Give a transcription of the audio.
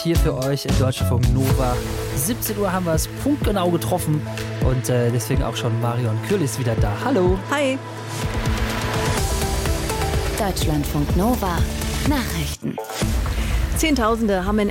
hier für euch in Deutschlandfunk Nova. 17 Uhr haben wir es punktgenau getroffen und deswegen auch schon Marion Kürlis wieder da. Hallo. Hi. Deutschlandfunk Nova Nachrichten. Zehntausende haben in